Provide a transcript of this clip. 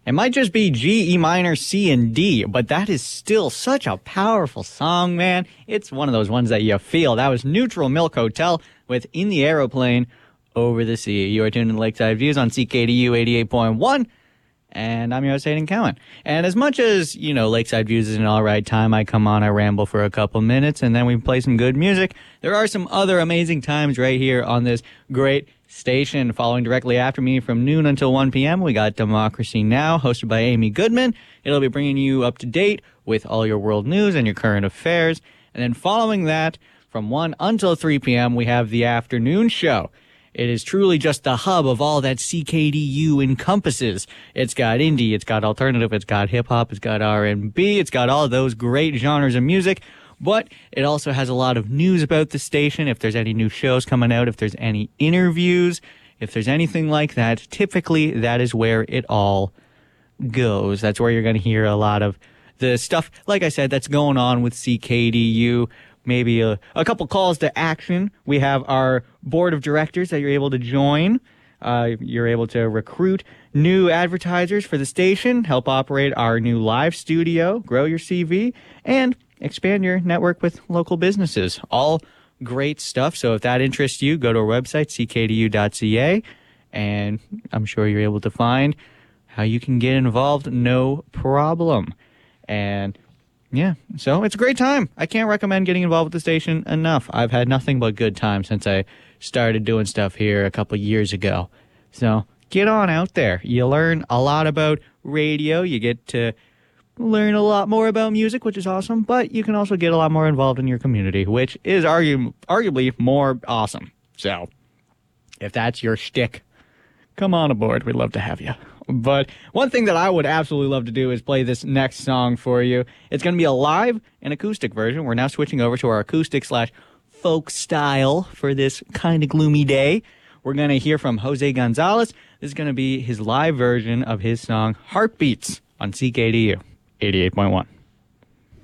It might just be G, E minor, C, and D, but that is still such a powerful song, man. It's one of those ones that you feel. That was Neutral Milk Hotel with In the Aeroplane Over the Sea. You are tuned to Lakeside Views on CKDU 88.1. And I'm your host, Hayden Cowan. And as much as, Lakeside Views is an all right time, I come on, I ramble for a couple minutes, and then we play some good music. There are some other amazing times right here on this great station. Following directly after me from noon until 1 p.m., we got Democracy Now!, hosted by Amy Goodman. It'll be bringing you up to date with all your world news and your current affairs. And then following that, from 1 until 3 p.m., we have the afternoon show. It is truly just the hub of all that CKDU encompasses. It's got indie, it's got alternative, it's got hip-hop, it's got R&B, it's got all those great genres of music, but it also has a lot of news about the station. If there's any new shows coming out, if there's any interviews, if there's anything like that, typically that is where it all goes. That's where you're going to hear a lot of the stuff, like I said, that's going on with CKDU. Maybe a couple calls to action. We have our board of directors that you're able to join. You're able to recruit new advertisers for the station, help operate our new live studio, grow your CV, and expand your network with local businesses. All great stuff. So if that interests you, go to our website, ckdu.ca, and I'm sure you're able to find how you can get involved, no problem. And yeah, so it's a great time. I can't recommend getting involved with the station enough. I've had nothing but good time since I started doing stuff here a couple years ago. So get on out there. You learn a lot about radio. You get to learn a lot more about music, which is awesome. But you can also get a lot more involved in your community, which is arguably more awesome. So if that's your shtick, come on aboard. We'd love to have you. But one thing that I would absolutely love to do is play this next song for you. It's going to be a live and acoustic version. We're now switching over to our acoustic/folk style for this kind of gloomy day. We're going to hear from Jose Gonzalez. This is going to be his live version of his song Heartbeats on CKDU 88.1.